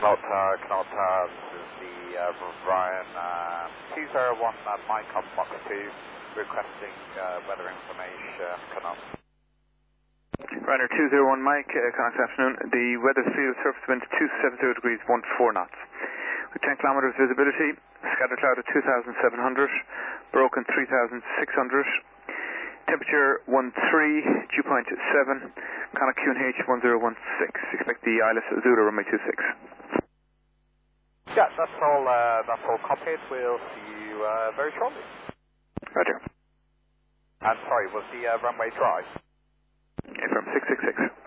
Canal Tower, this is the Ryan 201 Mike on Box 2, requesting weather information, Canal. Ryanair 201 Mike, Connacht afternoon. The weather field surface wind 270 degrees 14 knots. With 10 kilometres visibility, scattered cloud at 2,700, broken 3,600, temperature 13, dew point 7, Connacht QNH 1016. Expect the ILS Zulu runway 26. Yeah, that's all copied. We'll see you very shortly. Roger. And sorry, was the runway dry? From 666.